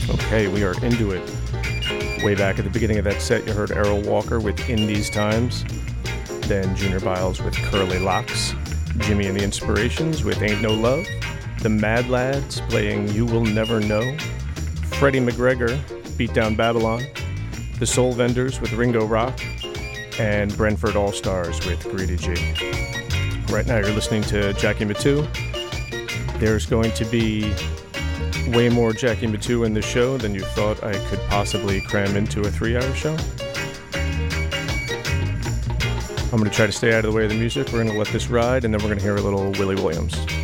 Okay, we are into it. Way back at the beginning of that set, you heard Errol Walker with In These Times, then Junior Biles with Curly Locks, Jimmy and the Inspirations with Ain't No Love, the Mad Lads playing You Will Never Know, Freddie McGregor, Beat Down Babylon, the Soul Vendors with Ringo Rock, and Brentford All-Stars with Greedy G. Right now you're listening to Jackie Matu. There's going to be way more Jackie Matu in the show than you thought I could possibly cram into a 3-hour show. I'm going to try to stay out of the way of the music. We're going to let this ride, and then we're going to hear a little Willie Williams.